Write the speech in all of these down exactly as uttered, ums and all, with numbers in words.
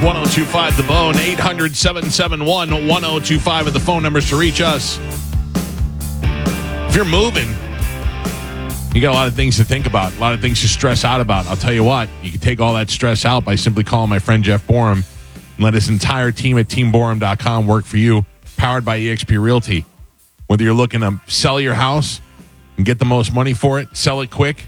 one oh two five The Bone, eight hundred, seven seven one, one oh two five are the phone numbers to reach us. If you're moving, you got a lot of things to think about, a lot of things to stress out about. I'll tell you what, you can take all that stress out by simply calling my friend Jeff Borum and let his entire team at team borum dot com work for you, powered by eXp Realty. Whether you're looking to sell your house and get the most money for it, sell it quick,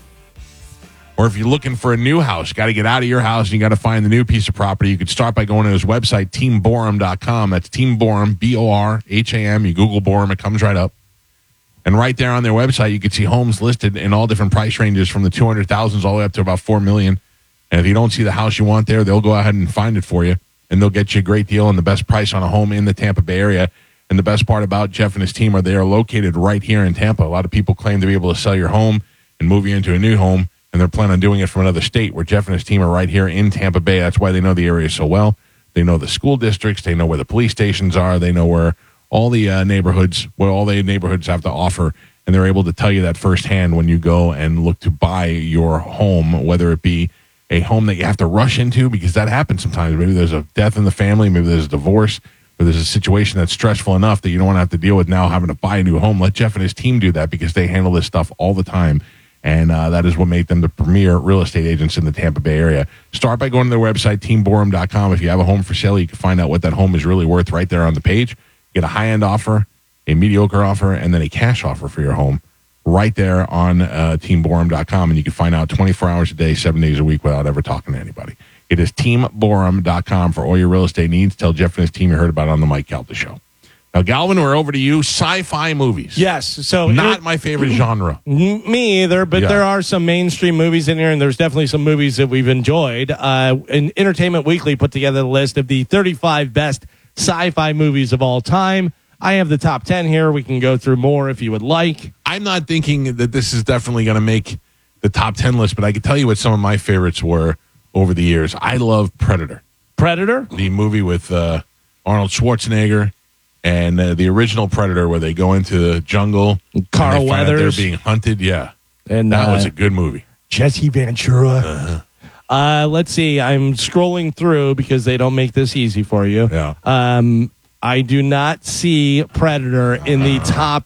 or if you're looking for a new house, you got to get out of your house and you got to find the new piece of property, you could start by going to his website, team borum dot com. That's Team Borum, B O R H A M. You Google Borum, it comes right up. And right there on their website, you can see homes listed in all different price ranges from the two hundred thousands all the way up to about four million dollars. And if you don't see the house you want there, they'll go ahead and find it for you. And they'll get you a great deal and the best price on a home in the Tampa Bay area. And the best part about Jeff and his team are they are located right here in Tampa. A lot of people claim to be able to sell your home and move you into a new home, and they're planning on doing it from another state, where Jeff and his team are right here in Tampa Bay. That's why they know the area so well. They know the school districts. They know where the police stations are. They know where all the uh, neighborhoods, what all the neighborhoods have to offer. And they're able to tell you that firsthand when you go and look to buy your home, whether it be a home that you have to rush into, because that happens sometimes. Maybe there's a death in the family. Maybe there's a divorce. Or there's a situation that's stressful enough that you don't want to have to deal with now having to buy a new home. Let Jeff and his team do that, because they handle this stuff all the time. And uh, that is what made them the premier real estate agents in the Tampa Bay area. Start by going to their website, team borum dot com. If you have a home for sale, you can find out what that home is really worth right there on the page. Get a high-end offer, a mediocre offer, and then a cash offer for your home right there on uh, team borum dot com. And you can find out twenty-four hours a day, seven days a week without ever talking to anybody. It is team borum dot com for all your real estate needs. Tell Jeff and his team you heard about it on the Mike Calta Show. Now, Galvin, we're over to you. Sci-fi movies. Yes. So Not my favorite genre. Me either, but Yeah. there are some mainstream movies in here, and there's definitely some movies that we've enjoyed. Uh, and Entertainment Weekly put together a list of the thirty-five best sci-fi movies of all time. I have the top ten here. We can go through more if you would like. I'm not thinking that this is definitely going to make the top ten list, but I can tell you what some of my favorites were over the years. I love Predator. Predator? The movie with uh, Arnold Schwarzenegger and uh, the original Predator, where they go into the jungle. Carl and they find out Weathers. They're being hunted. Yeah. And that uh, was a good movie. Jesse Ventura. Uh-huh. Uh, let's see. I'm scrolling through because they don't make this easy for you. Yeah. Um, I do not see Predator in the top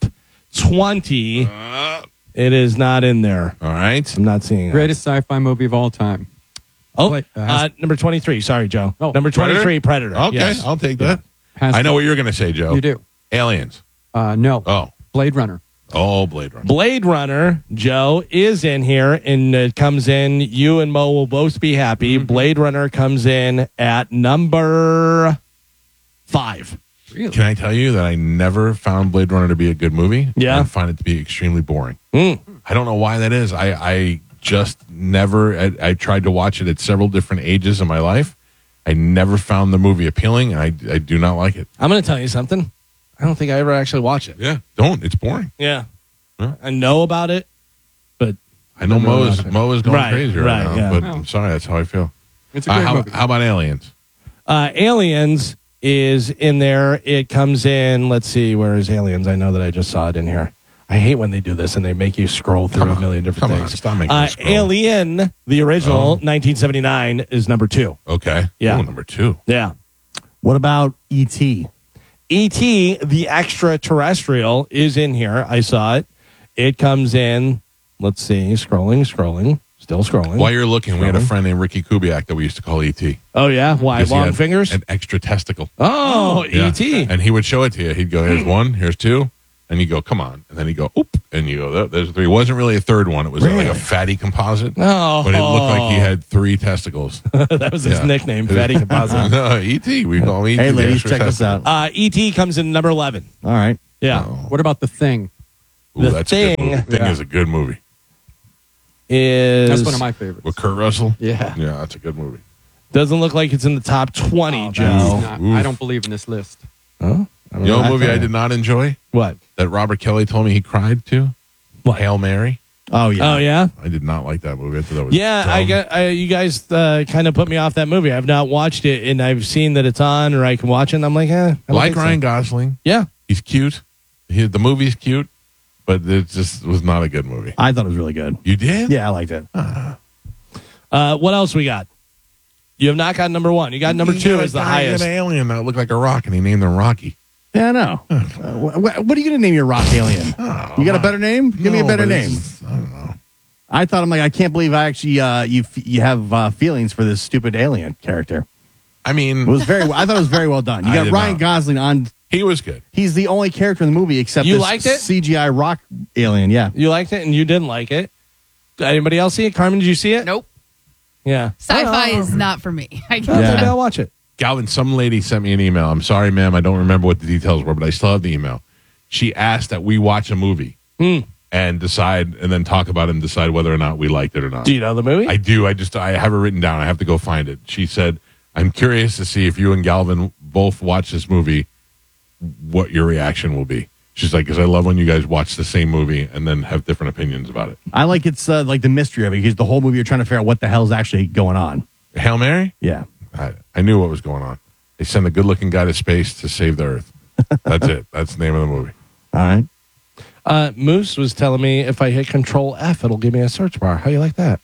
twenty. Uh, It is not in there. all right. I'm not seeing it. Greatest sci-fi movie of all time. Oh, Wait, uh, uh, number twenty-three. Sorry, Joe. Oh, number twenty-three, Predator. Okay, Yes. I'll take that. Has I know to- what you were going to say, Joe. You do. Aliens. Uh, no. Oh. Blade Runner. Oh, Blade Runner. Blade Runner, Joe, is in here, and it comes in. You and Mo will both be happy. Mm-hmm. Blade Runner comes in at number five. Really? Can I tell you that I never found Blade Runner to be a good movie? Yeah. I find it to be extremely boring. Mm. I don't know why that is. I, I just never, I, I tried to watch it at several different ages of my life. I never found the movie appealing, and I, I do not like it. I'm going to tell you something. I don't think I ever actually watched it. Yeah, don't. It's boring. Yeah. Huh? I know about it, but I know Never Mo is, watched it. Mo is going Right, crazy right, right, now, yeah. but Oh. I'm sorry, that's how I feel. It's a Uh, great how, movie. how about Aliens? uh, Aliens is in there. It comes in. Let's see. Where is Aliens? I know that I just saw it in here. I hate when they do this and they make you scroll through Come a on. million different Come on, things. stop making uh, me scroll. Alien, the original, Oh. nineteen seventy-nine, is number two. Okay. Yeah. Ooh, number two. Yeah. What about E T? E T, the extraterrestrial, is in here. I saw it. It comes in. Let's see. Scrolling, scrolling. Still scrolling. While you're looking, we had a Scrolling. friend named Ricky Kubiak that we used to call E T. Oh, yeah? Why? Because he Long had fingers? An extra testicle. Oh, Yeah. E T. And he would show it to you. He'd go, here's one, here's two. And you go, come on. And then he'd go, oop. And you go, "There- there's three. It wasn't really a third one. It was Really? like a fatty composite. Oh. But it looked like he had three testicles. That was his Yeah. nickname, Fatty Composite. No, E T. We call him E T. Hey, the ladies, extra check this testicle. out. Uh, E T comes in number eleven. All right. Yeah. What about The Thing? Ooh, The that's a good Thing. movie. Thing Yeah. is a good movie. Is That's one of my favorites. With Kurt Russell? Yeah. Yeah, that's a good movie. Doesn't look like it's in the top twenty, Oh, Joe. that's not- Oof. I don't believe in this list. Huh? I don't You know know. a movie I did not enjoy What? that Robert Kelly told me he cried to? What? Hail Mary. Oh, yeah. Oh, yeah? I did not like that movie. I thought that was Yeah, I dumb. got I, you guys uh, kind of put me off that movie. I've not watched it, and I've seen that it's on, or I can watch it, and I'm like, eh. I don't like think so. Ryan Gosling. Yeah. He's cute. He, the movie's cute, but it just was not a good movie. I thought it was really good. You did? Yeah, I liked it. Uh, what else we got? You have not got number one. You got number You two got a is the guy, highest. An alien that looked like a rock, and he named him Rocky. Yeah, I know. Uh, wh- wh- what are you going to name your rock alien? Oh, You got a better name? Give me a No, better but name. it's- I don't know. I thought I'm like I can't believe I actually uh, you f- you have uh, feelings for this stupid alien character. I mean, It was very. I thought it was very well done. You I got did Ryan not. Gosling on. he was good. He's the only character in the movie except You this liked it? C G I rock alien. Yeah. You liked it and you didn't like it. Anybody else see it? Carmen, did you see it? Nope. Yeah. Sci-fi is not for me. I guess. Oh, Yeah. maybe I'll watch it. Galvin, some lady sent me an email. I'm sorry, ma'am. I don't remember what the details were, but I still have the email. She asked that we watch a movie Hmm. and decide, and then talk about it and decide whether or not we liked it or not. Do you know the movie? I do. I just I have it written down. I have to go find it. She said, "I'm curious to see if you and Galvin both watch this movie, what your reaction will be." She's like, "Because I love when you guys watch the same movie and then have different opinions about it." I like it's uh, like the mystery of it because the whole movie you're trying to figure out what the hell's actually going on. Hail Mary? Yeah. I, I knew what was going on. They send a good-looking guy to space to save the Earth. That's it. That's the name of the movie. All right. Uh, Moose was telling me if I hit Control F, it'll give me a search bar. How you like that?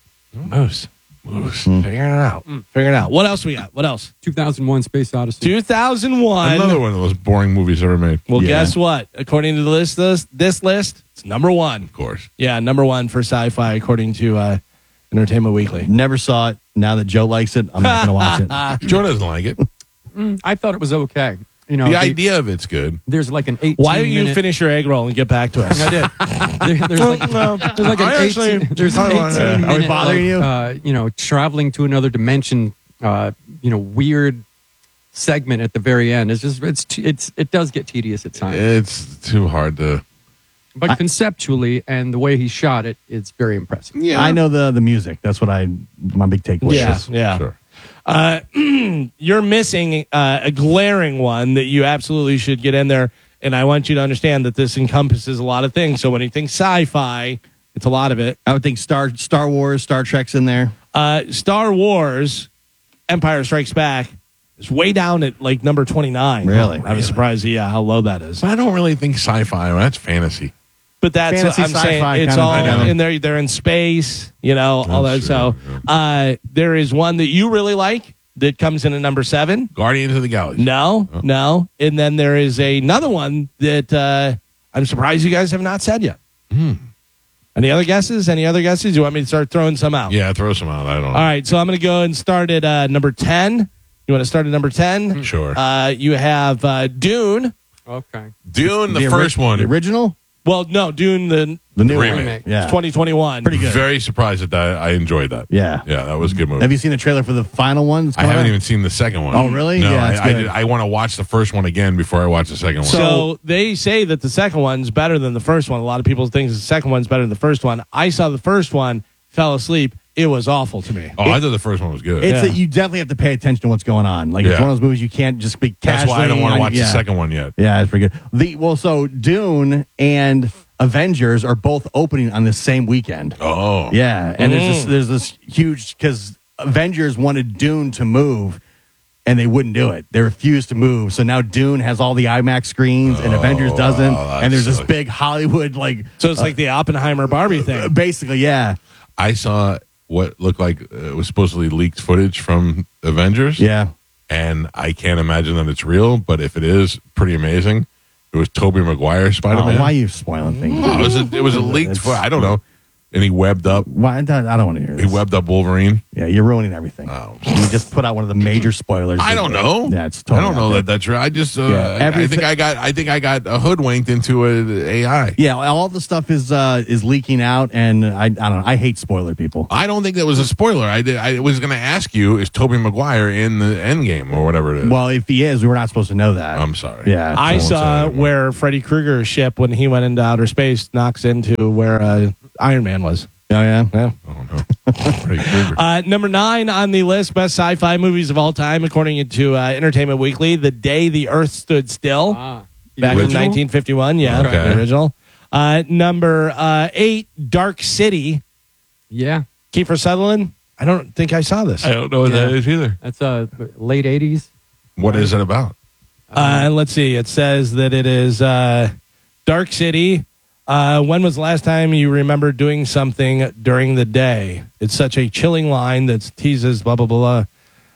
Moose. Moose. Figuring it out. Figuring it out. What else we got? What else? two thousand one Space Odyssey. two thousand one. Another one of those boring movies ever made. Well, Yeah. guess what? According to the list, this, this list, it's number one. Of course. Yeah, number one for sci-fi, according to uh, Entertainment Weekly. Never saw it. Now that Joe likes it, I'm not going to watch it. Joe doesn't like it. I thought it was okay. You know, The the- idea of it's good. there's like an eighteen Why don't you minute, finish your egg roll and get back to us? I did. There- there's like, there's like an I actually- eighteen, there's an I don't- eighteen Are we minute, bothering like, you? Uh, you know, traveling to another dimension. Uh, you know, weird segment at the very end. It's just it's t- it's it does get tedious at times. It's too hard to. But conceptually and the way he shot it, it's very impressive. Yeah. I know the the music. That's what I my big takeaway Yeah, is. yeah. Sure. Uh, you're missing uh, a glaring one that you absolutely should get in there. And I want you to understand that this encompasses a lot of things. So when you think sci-fi, it's a lot of it. I would think Star Star Wars, Star Trek's in there. Uh, Star Wars, Empire Strikes Back, is way down at like number twenty-nine. Really? I was surprised, yeah, how low that is. But I don't really think sci-fi. That's fantasy. But that's Fantasy, I'm saying sci-fi it's kind of- all I know. in there. They're in space, you know, all that. That's So true, uh, there is one that you really like that comes in at number seven. Guardians of the Galaxy. No, Oh. no. And then there is another one that uh, I'm surprised you guys have not said yet. Hmm. Any other guesses? Any other guesses? You want me to start throwing some out? Yeah, throw some out. I don't know. All right. So I'm going to go and start at uh, number ten. You want to start at number ten? Sure. Uh, you have uh, Dune. Okay. Dune, the, ori- first one. the original, Well, no, Dune, the the new Remake. one. Remake. Yeah, twenty twenty-one. pretty good. Very surprised at that. I enjoyed that. Yeah. Yeah, that was a good movie. Have you seen the trailer for the final one? that's I coming haven't out? even seen the second one. Oh, really? No, Yeah, it's I, I, good. did, I want to watch the first one again before I watch the second one. So they say that the second one's better than the first one. A lot of people think the second one's better than the first one. I saw the first one, fell asleep. It was awful to me. oh, I thought the first one was good. It's Yeah. that you definitely have to pay attention to what's going on. Like it's Yeah. one of those movies you can't just be That's casually. why I don't want to on- watch yeah. the second one yet. Yeah, it's pretty good. The well, so Dune and Avengers are both opening on the same weekend. Oh. Yeah, and there's this Mm. there's this huge because Avengers wanted Dune to move, and they wouldn't do it. They refused to move. So now Dune has all the IMAX screens, and Avengers doesn't. wow, And there's this that's- big Hollywood like So it's like the Oppenheimer Barbie thing. basically, yeah, I saw what looked like uh, it was supposedly leaked footage from Avengers. yeah. And I can't imagine that it's real, but if it is, pretty amazing. It was Tobey Maguire Oh, Spider-Man. why are you spoiling things? Oh, it was a, it was a leaked It's- footage. I don't know. And he webbed up. Why? I don't, I don't want to hear He this. webbed up Wolverine. Yeah, you're ruining everything. Oh. You just put out one of the major spoilers. I don't know. Yeah, it's I totally don't know out that there. that's real. I just, uh, Yeah, I everything- think I got, I think I got uh, hoodwinked into a A I. Yeah, all the stuff is uh, is leaking out, and I I don't know. I hate spoiler people. I don't think that was a spoiler. I did. I was going to ask you, is Tobey Maguire in the Endgame or whatever it is? Well, if he is, we were not supposed to know that. I'm sorry. Yeah. I won't say saw anymore. where Freddy Krueger's ship, when he went into outer space, knocks into where uh, Iron Man was. Oh yeah. Yeah. Oh no. Freddy Krueger. Uh, number nine on the list, best sci-fi movies of all time, according to uh, Entertainment Weekly, The Day the Earth Stood Still, Ah, back in original? nineteen fifty-one. Yeah, Okay. the original. Uh, number uh, eight, Dark City, yeah, Kiefer Sutherland. I don't think I saw this. I don't know what that Yeah. is either. that's uh late eighties. What is it about? Uh, let's see. It says that it is uh, Dark City. Uh, when was the last time you remember doing something during the day? It's such a chilling line that teases blah, blah, blah, blah.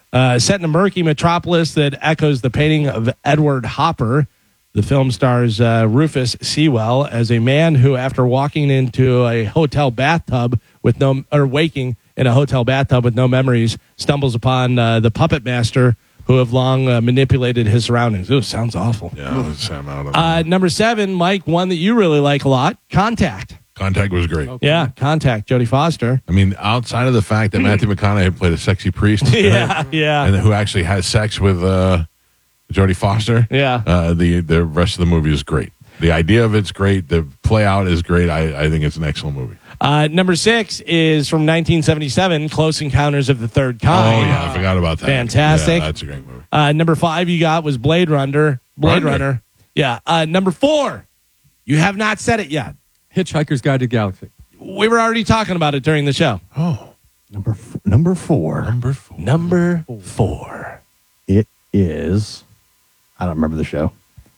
Uh, set in a murky metropolis that echoes the painting of Edward Hopper, the film stars uh, Rufus Sewell as a man who, after walking into a hotel bathtub with no, or waking in a hotel bathtub with no memories, stumbles upon uh, the puppet master who have long uh, manipulated his surroundings. Ooh, sounds awful. Yeah, Sam out of Uh, number seven, Mike, one that you really like a lot, Contact. Contact was great. Yeah, Contact, Jodie Foster. I mean, outside of the fact that Matthew McConaughey played a sexy priest, Yeah, yeah. and who actually has sex with uh, Jodie Foster, Yeah. uh, the the rest of the movie is great. The idea of it's great. The play out is great. I, I think it's an excellent movie. Uh, number six is from nineteen seventy-seven, Close Encounters of the Third Kind. Oh yeah, I forgot about that. Fantastic. Yeah, that's a great movie. Uh, number five you got was Blade Runner. Blade Runner. Runner. Yeah. Uh, number four, you have not said it yet. Hitchhiker's Guide to the Galaxy. We were already talking about it during the show. Oh, Number f- number four. number four. Number four. It is. I don't remember the show.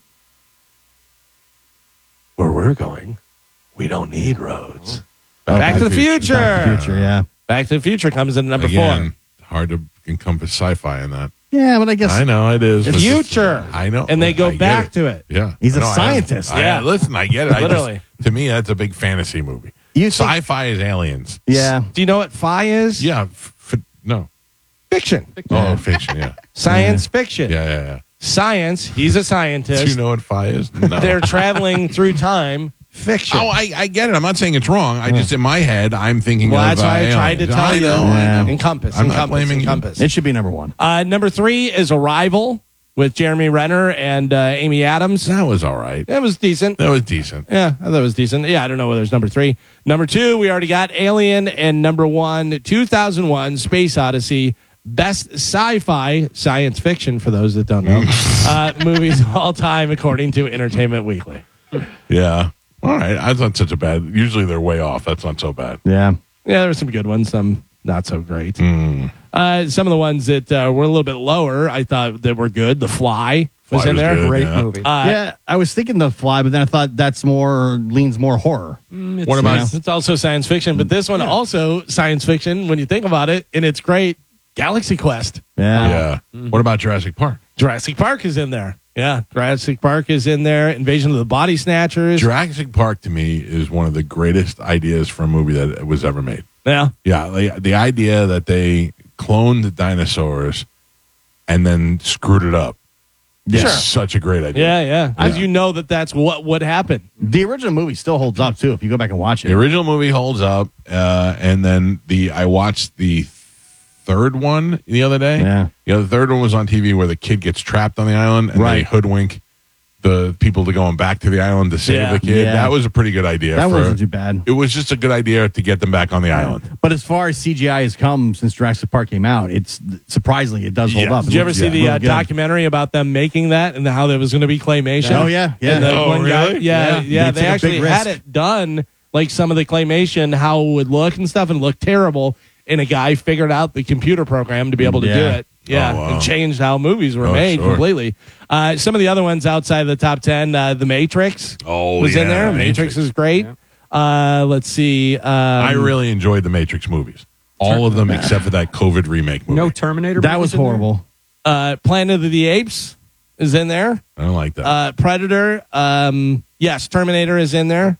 Where we're going, we don't need roads. Back, Back to the Future. Back to the Future, yeah. Back to the Future comes in at number Again, hard to encompass sci-fi in that. Yeah, but I guess I know it is. four. but Future. I know, And they I go get back it. to it. Yeah, He's a No, I- scientist. I, Yeah. listen, I get it. I just- Literally. to me, that's a big fantasy movie. You think- Sci-fi is aliens. yeah. Do you know what Phi is? Yeah, f- f- no. Fiction. Oh, fiction. Yeah, Science fiction. yeah, yeah. yeah. Science, he's a Do scientist. you know what phi is? No. They're traveling through time. Fiction. Oh, I, I get it. I'm not saying it's wrong. I just in my head, I'm thinking. Well, of, that's why uh, I tried to aliens. tell I you. know, Yeah. I know. Encompass. I'm not encompass. blaming you. encompass. It should be number one. Uh, number three is Arrival with Jeremy Renner and uh, Amy Adams. That was all right. That was decent. That was decent. Yeah, I thought it was decent. Yeah, I don't know whether it's number three. Number two, we already got Alien. And number one, two thousand one, Space Odyssey. Best sci-fi science fiction, for those that don't know, uh, movies of all time, according to Entertainment Weekly. Yeah. All right. That's not such a bad. Usually they're way off. That's not so bad. Yeah. Yeah, there were some good ones, some not so great. Mm. Uh, some of the ones that uh, were a little bit lower, I thought that were good. The Fly was Fly in was there. good, Great yeah. movie. Uh, yeah, I was thinking The Fly, but then I thought that's more, leans more horror. Mm, What about- it's- It's also science fiction, but this one also science fiction when you think about it, and it's great. Galaxy Quest. Yeah. Yeah. What about Jurassic Park? Jurassic Park is in there. Yeah, Jurassic Park is in there. Invasion of the Body Snatchers. Jurassic Park to me is one of the greatest ideas for a movie that was ever made. yeah. Yeah, the, the idea that they cloned dinosaurs and then screwed it up is Sure. such a great idea. Yeah, yeah. Because Yeah. you know that that's what would happen. The original movie still holds up, too, if you go back and watch it. The original movie holds up, uh, and then the I watched the third one the other day. Yeah. You know, the third one was on T V where the kid gets trapped on the island and they Right. hoodwink the people to going back to the island to save Yeah. the kid. Yeah. That was a pretty good idea. That for, wasn't too bad. It was just a good idea to get them back on the island. But as far as C G I has come since Jurassic Park came out, it's surprisingly, it does hold Yeah. up. Did you ever see the uh, Really good. documentary about them making that and how there was going to be claymation? Oh, yeah. Yeah. And the Oh, one guy- really? yeah, Yeah. yeah. They They, took a actually big had risk. it done, like some of the claymation, how it would look and stuff, and it looked terrible. And a guy figured out the computer program to be able to do Yeah. it. Yeah, Oh, wow. and changed how movies were Oh, made sure. completely. Uh, some of the other ones outside of the top ten, uh, The Matrix Oh, was in yeah, there. Matrix, Matrix. is great. Uh, let's see. Um, I really enjoyed the Matrix movies. All of them except for that COVID remake movie. No Terminator. That was movies in there? horrible. uh, Planet of the Apes is in there. I don't like that. Uh, Predator. Um, yes, Terminator is in there.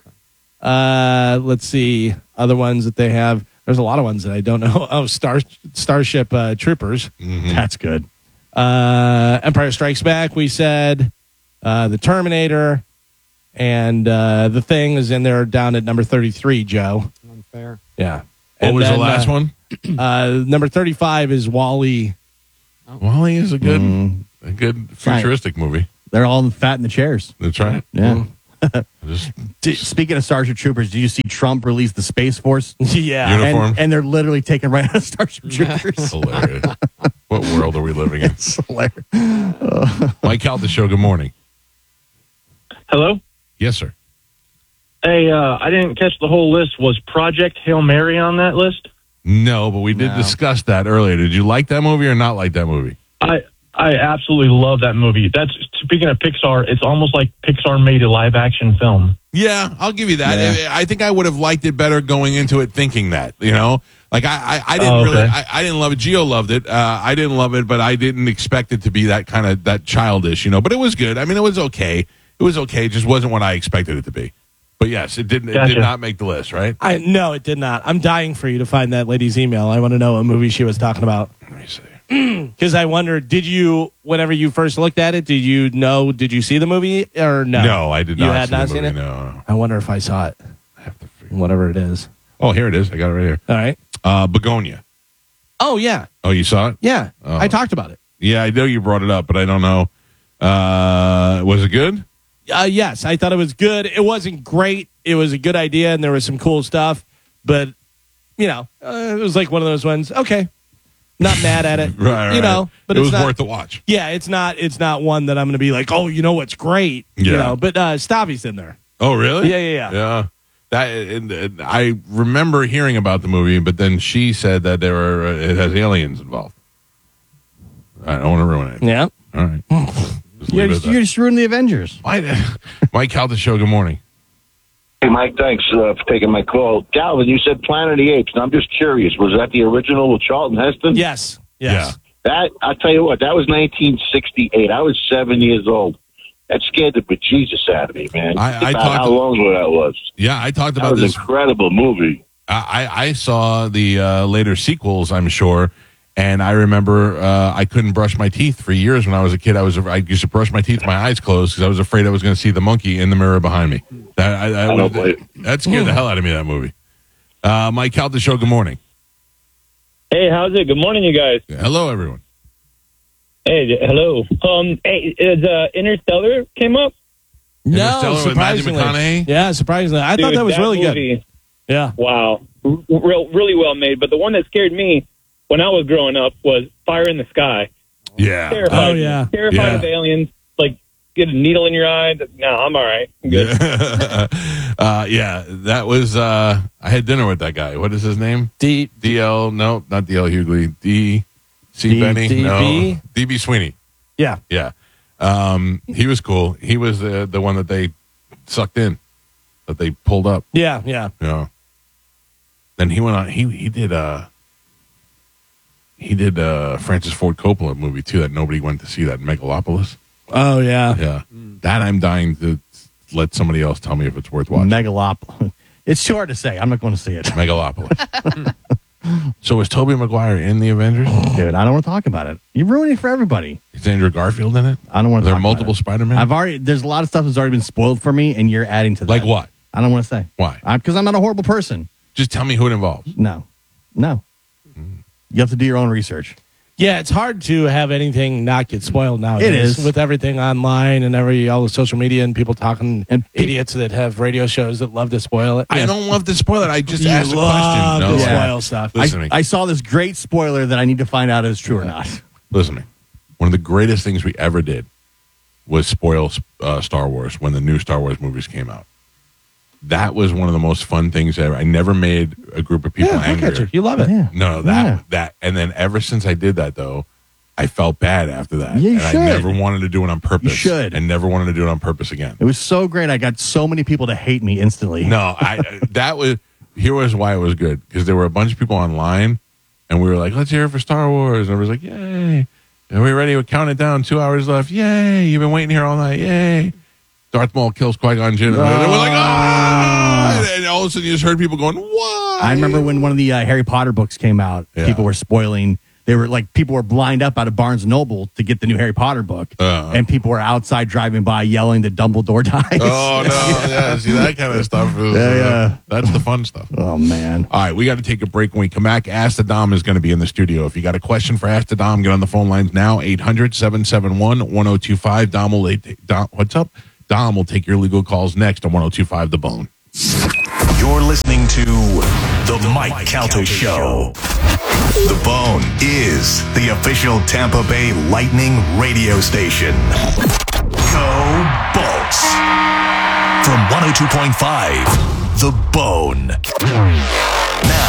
Uh, let's see other ones that they have. There's a lot of ones that I don't know. Oh, Star Starship uh, Troopers. Mhm. That's good. Uh, Empire Strikes Back. We said uh, the Terminator and uh, the Thing is in there down at number thirty-three. Joe. Unfair. Yeah. What And was then, the last uh, one? Uh, number thirty-five is Wall-E. Wall-E is a good, Mm. a good futuristic movie. They're all fat in the chairs. That's right. Yeah. Just D- Speaking of Starship Troopers, did you see Trump release the Space Force? yeah. Uniform. And, and they're literally taken right out of Starship Troopers. hilarious. What world are we living in? It's hilarious. Mike Calta Show, good morning. Hello? Yes, sir. Hey, uh, I didn't catch the whole list. Was Project Hail Mary on that list? No, but we did No. discuss that earlier. Did you like that movie or not like that movie? I I absolutely love that movie. That's speaking of Pixar, it's almost like Pixar made a live action film. Yeah, I'll give you that. Yeah. I I think I would have liked it better going into it thinking that, you know? Like I, I, I didn't Oh, okay. really, I, I didn't love it. Gio loved it. Uh, I didn't love it, but I didn't expect it to be that kind of that childish, you know. But it was good. I mean, it was okay. It was okay. It just wasn't what I expected it to be. But yes, it didn't. It Gotcha. did not make the list, right? I no, it did not. I'm dying for you to find that lady's email. I want to know what movie she was talking about. Let me see. Because I wonder, did you, whenever you first looked at it, did you know, did you see the movie or no? No, I did You not. had see not the seen movie, it? No, no. I wonder if I saw it. I have to figure. Whatever it is. Oh, here it is. I got it right here. All right. Uh, Begonia. Oh, yeah. Oh, you saw it? Yeah. Oh. I talked about it. Yeah, I know you brought it up, but I don't know. Uh, was it good? Uh, yes, I thought it was good. It wasn't great. It was a good idea, and there was some cool stuff. But, you know, uh, it was like one of those ones. Okay. Not mad at it. Right, right. You know, but it it's was not, worth the watch. Yeah, it's not It's not one that I'm going to be like, oh, you know what's great. You Yeah. know, but uh, Stavi's in there. Oh, really? Yeah, yeah, yeah. Yeah. That and, and I remember hearing about the movie, but then she said that there were uh, it has aliens involved. I don't want to ruin it. Yeah. All right. Just You're, leave it at you're that. just ruining the Avengers. Mike, Mike Calta Show. Good morning. Hey, Mike, thanks uh, for taking my call. Calvin, you said Planet of the Apes, and I'm just curious. Was that the original with Charlton Heston? Yes. Yes. That, I'll tell you what, that was nineteen sixty-eight. I was seven years old. That scared the bejesus out of me, man. I- I Think about talked how to- long ago that was. Yeah, I talked That about was an this. incredible movie. I, I saw the uh, later sequels, I'm sure, and I remember uh, I couldn't brush my teeth for years when I was a kid. I was I used to brush my teeth with my eyes closed because I was afraid I was going to see the monkey in the mirror behind me. That I, I, I don't was- blame that scared the hell out of me. That movie. Uh, Mike Calta Show. Good morning. Hey, how's it? Good morning, you guys. Hello, everyone. Hey, hello. Um, hey, is uh, Interstellar came up? No, Interstellar with Matthew surprisingly. McConaughey? Yeah, surprisingly. I thought Dude, that was really good. movie, Yeah. Wow, R- real, really well made. But the one that scared me when I was growing up was Fire in the Sky. Yeah. Terrified. Oh, yeah. Terrified Yeah. of aliens. Like get a needle in your eye. No, I'm all right. I'm good. uh, yeah, that was. Uh, I had dinner with that guy. What is his name? D. D L. No, not D L Hughley. D. C. D- Benny. D B? No. D B. Sweeney. Yeah. Yeah. Um, he was cool. He was the the one that they sucked in, that they pulled up. Yeah. Yeah. You know. Then he went on. He he did. Uh, he did uh, Francis Ford Coppola movie too that nobody went to see. That Megalopolis. Oh, yeah. Yeah. That I'm dying to let somebody else tell me if it's worth watching. Megalop. It's too hard to say. I'm not going to see it. Megalopolis. So is Tobey Maguire in the Avengers? Dude, I don't want to talk about it. You're ruining it for everybody. Is Andrew Garfield in it? I don't want Are to there talk multiple about Spider-Man? it. I've already, there's a lot of stuff that's already been spoiled for me, and you're adding to that. Like what? I don't want to say. Why? Because I'm not a horrible person. Just tell me who it involves. No. No. You have to do your own research. Yeah, it's hard to have anything not get spoiled nowadays. It is. With everything online and every all the social media and people talking And pe- idiots that have radio shows that love to spoil it. I don't love to spoil it. I just You asked a love question. to No, Yeah. spoil stuff. Listen to I, me. I saw this great spoiler that I need to find out if it's true or not. Listen to me. One of the greatest things we ever did was spoil uh, Star Wars when the new Star Wars movies came out. That was one of the most fun things ever. I never made a group of people Yeah, look angry. at you. You love it. Yeah. No, that Yeah. that, and then ever since I did that, though, I felt bad after that. Yeah, you and should. I never wanted to do it on purpose. You should. and never wanted to do it on purpose again. It was so great. I got so many people to hate me instantly. No, I that was here was why it was good because there were a bunch of people online, and we were like, "Let's hear it for Star Wars," and everybody's like, "Yay!" And we were ready to count it down. Two hours left. Yay! You've been waiting here all night. Yay! Darth Maul kills Qui-Gon Jinn. And we're like, "Ah!" And all of a sudden, you just heard people going, "What?" I remember when one of the uh, Harry Potter books came out, Yeah. people were spoiling. They were like, people were lined up out of Barnes and Noble to get the new Harry Potter book. Uh-huh. And people were outside driving by yelling that Dumbledore dies. Oh no! Yeah, see that kind of stuff. Is, Yeah, uh, yeah. that's the fun stuff. Oh, man. All right, we got to take a break. When we come back, Ask the Dom is going to be in the studio. If you got a question for Ask the Dom, get on the phone lines now, eight hundred, seven seven one, one oh two five. Dom will, Dom, what's up? Dom will take your legal calls next on one oh two five The Bone. You're listening to The Mike Calta Show. The Bone is the official Tampa Bay Lightning radio station. Go Bolts. From one oh two point five, The Bone. Now,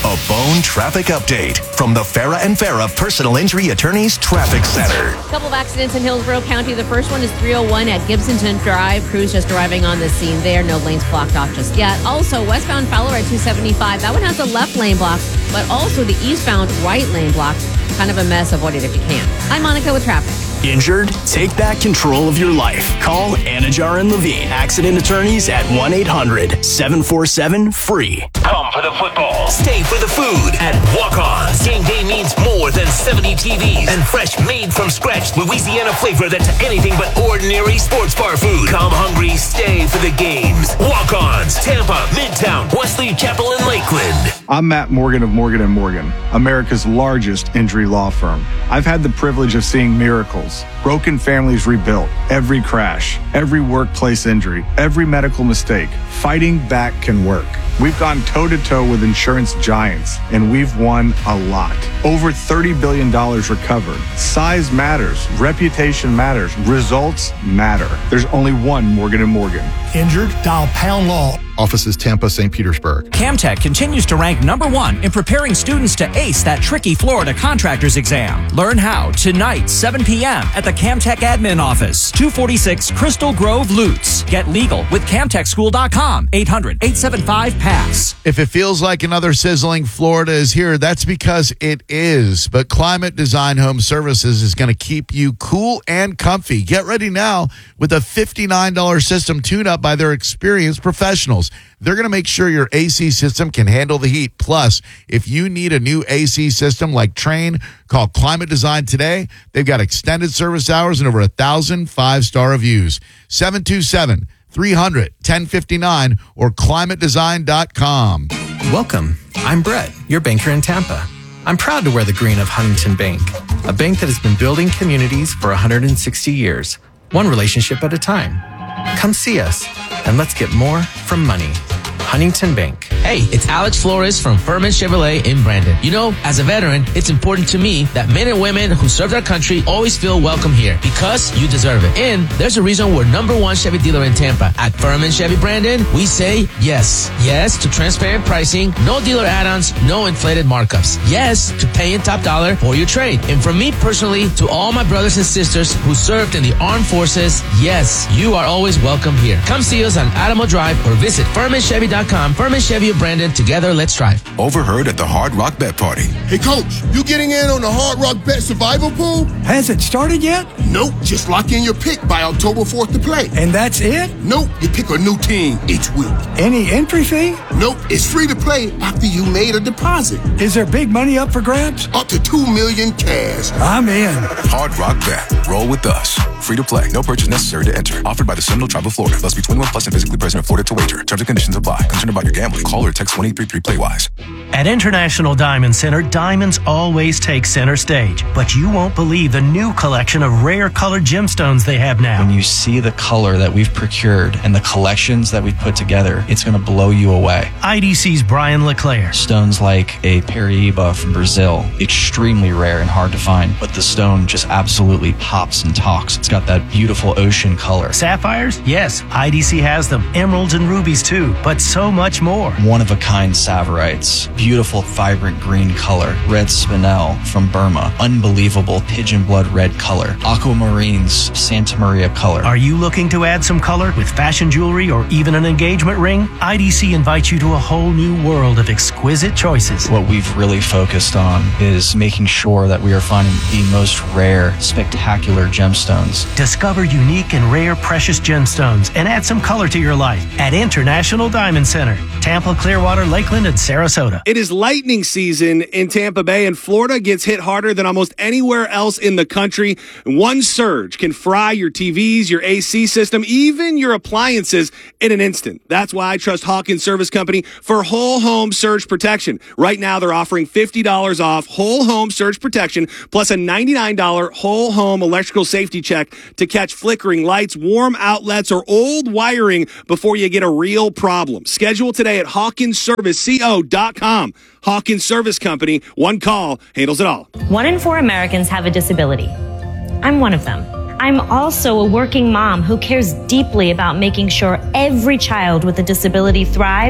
A Bone traffic update from the Farah and Farah Personal Injury Attorneys Traffic Center. A couple of accidents in Hillsborough County. The first one is three oh one at Gibsonton Drive. Crews just arriving on the scene there. No lanes blocked off just yet. Also, westbound Fowler at two seventy-five. That one has a left lane block, but also the eastbound right lane block. Kind of a mess. Avoid it if you can. I'm Monica with traffic. Injured? Take back control of your life. Call Anajar and Levine, accident attorneys at one eight hundred seven four seven free. Come for the football. Stay for the food at Walk-Ons. Game day means more than seventy T Vs and fresh, made from scratch Louisiana flavor that's anything but ordinary sports bar food. Come hungry, stay for the games. Walk-Ons, Tampa, Midtown, Wesley Chapel, and Lakeland. I'm Matt Morgan of Morgan and Morgan, America's largest injury law firm. I've had the privilege of seeing miracles, broken families rebuilt, every crash, every workplace injury, every medical mistake. Fighting back can work. We've gone toe-to-toe with insurance giants, and we've won a lot. Over thirty billion dollars recovered. Size matters. Reputation matters. Results matter. There's only one Morgan and Morgan. Injured? Dial Pound Law. Offices Tampa, Saint Petersburg. Camtech continues to rank number one in preparing students to ace that tricky Florida contractor's exam. Learn how tonight, seven p.m. at the Camtech Admin Office, two forty-six Crystal Grove, Lutz. Get legal with camtech school dot com, eight hundred eight seven five pass. If it feels like another sizzling Florida is here, that's because it is. But Climate Design Home Services is going to keep you cool and comfy. Get ready now with a fifty-nine dollars system tune-up by their experienced professionals. They're going to make sure your A C system can handle the heat. Plus, if you need a new A C system like Train, call Climate Design today. They've got extended service hours and over a thousand five-star reviews. seven two seven, three hundred, ten fifty-nine or climate design dot com. Welcome. I'm Brett, your banker in Tampa. I'm proud to wear the green of Huntington Bank, a bank that has been building communities for one hundred sixty years, one relationship at a time. Come see us, and let's get more from money. Huntington Bank. Hey, it's Alex Flores from Furman Chevrolet in Brandon. You know, as a veteran, it's important to me that men and women who serve their country always feel welcome here because you deserve it. And there's a reason we're number one Chevy dealer in Tampa. At Furman Chevy Brandon, we say yes. Yes to transparent pricing, no dealer add-ons, no inflated markups. Yes to paying top dollar for your trade. And from me personally to all my brothers and sisters who served in the armed forces, yes, you are always welcome here. Come see us on Adamo Drive or visit Furman Chevy dot com. Furman Chevy of Brandon. Together, let's drive. Overheard at the Hard Rock Bet Party. Hey, Coach, you getting in on the Hard Rock Bet Survival Pool? Has it started yet? Nope. Just lock in your pick by October fourth to play. And that's it? Nope. You pick a new team each week. Any entry fee? Nope. It's free to play after you made a deposit. Is there big money up for grabs? Up to two million cash. I'm in. Hard Rock Bet. Roll with us. Free to play. No purchase necessary to enter. Offered by the Seminole Tribe of Florida. Must be twenty-one plus and physically present in Florida to wager. Terms and conditions apply. Concerned about your gambling? Call or text one eight three three play wise. At International Diamond Center, diamonds always take center stage. But you won't believe the new collection of rare colored gemstones they have now. When you see the color that we've procured and the collections that we've put together, it's going to blow you away. I D C's Brian LeClaire. Stones like a Paraíba from Brazil, extremely rare and hard to find, but the stone just absolutely pops and talks. It's got that beautiful ocean color. Sapphires? Yes, I D C has them. Emeralds and rubies too, but so much more. One-of-a-kind Saverites, beautiful vibrant green color. Red Spinel from Burma, unbelievable pigeon blood red color. Aquamarines, Santa Maria color. Are you looking to add some color with fashion jewelry or even an engagement ring? I D C invites you to a whole new world of exquisite choices. What we've really focused on is making sure that we are finding the most rare, spectacular gemstones. Discover unique and rare precious gemstones and add some color to your life at International Diamond Center, Tampa, Clearwater, Lakeland, and Sarasota. It is lightning season in Tampa Bay, and Florida gets hit harder than almost anywhere else in the country. One surge can fry your T Vs, your A C system, even your appliances in an instant. That's why I trust Hawkins Service Company for whole home surge protection. Right now, they're offering fifty dollars off whole home surge protection plus a ninety-nine dollars whole home electrical safety check to catch flickering lights, warm outlets, or old wiring before you get a real problem. Schedule today at hawkins service co dot com. Hawkins Service Company, one call handles it all. One in four Americans have a disability. I'm one of them. I'm also a working mom who cares deeply about making sure every child with a disability thrives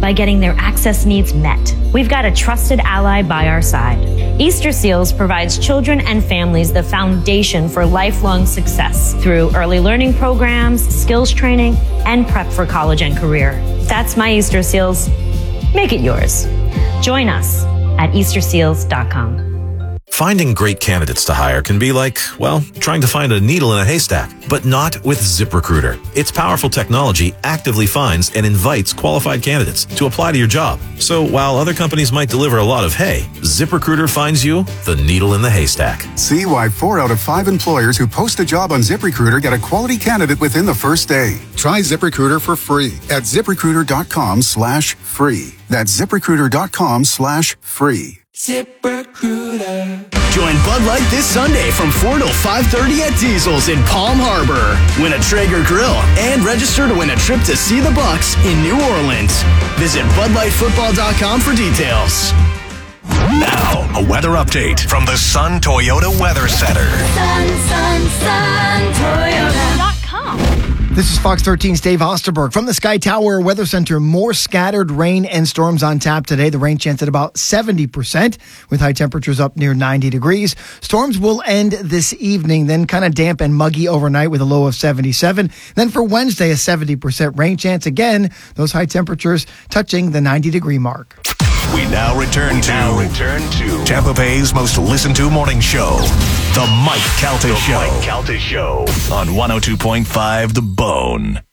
by getting their access needs met. We've got a trusted ally by our side. Easter Seals provides children and families the foundation for lifelong success through early learning programs, skills training, and prep for college and career. That's my Easter Seals. Make it yours. Join us at easter seals dot com. Finding great candidates to hire can be like, well, trying to find a needle in a haystack, but not with ZipRecruiter. Its powerful technology actively finds and invites qualified candidates to apply to your job. So while other companies might deliver a lot of hay, ZipRecruiter finds you the needle in the haystack. See why four out of five employers who post a job on ZipRecruiter get a quality candidate within the first day. Try ZipRecruiter for free at ZipRecruiter.com slash free. That's ZipRecruiter.com slash free. ZipRecruiter. Join Bud Light this Sunday from four till five thirty at Diesel's in Palm Harbor. Win a Traeger grill and register to win a trip to see the Bucks in New Orleans. Visit Bud Light Football dot com for details. Now, a weather update from the Sun Toyota Weather Center. Sun, sun, sun, Toyota dot com. This is Fox thirteen's Dave Osterberg from the Sky Tower Weather Center. More scattered rain and storms on tap today. The rain chance at about seventy percent with high temperatures up near ninety degrees. Storms will end this evening, then kind of damp and muggy overnight with a low of seventy-seven. Then for Wednesday, a seventy percent rain chance. Again, those high temperatures touching the ninety degree mark. We now return to, now return to Tampa Bay's most listened to morning show, The Mike Calta Show. The Mike Calta Show on one oh two point five The Bone.